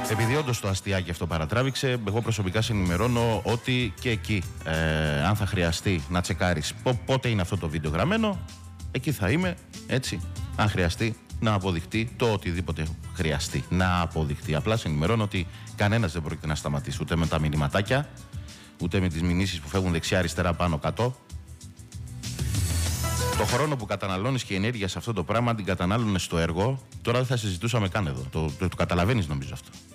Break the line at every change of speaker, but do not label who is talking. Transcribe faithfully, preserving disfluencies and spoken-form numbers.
Επειδή όντως το αστιάκι αυτό παρατράβηξε, εγώ προσωπικά σε ενημερώνω ότι και εκεί, ε, αν θα χρειαστεί να τσεκάρεις πότε είναι αυτό το βίντεο γραμμένο, εκεί θα είμαι, έτσι, αν χρειαστεί να αποδειχτεί το οτιδήποτε χρειαστεί να αποδειχτεί. Απλά σε ενημερώνω ότι κανένας δεν πρόκειται να σταματήσει ούτε με τα μηνυματάκια, ούτε με τις μηνύσεις που φεύγουν δεξιά, αριστερά, πάνω, κάτω. Το χρόνο που καταναλώνεις και η ενέργεια σε αυτό το πράγμα την κατανάλωνες στο έργο, τώρα δεν θα συζητούσαμε καν εδώ. Το, το, το καταλαβαίνεις νομίζω αυτό.